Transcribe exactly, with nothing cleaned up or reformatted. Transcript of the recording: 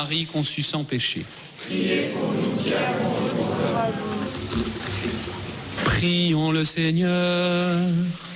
Marie conçue sans péché. Priez pour nous qui avons recours à vous. Prions le Seigneur.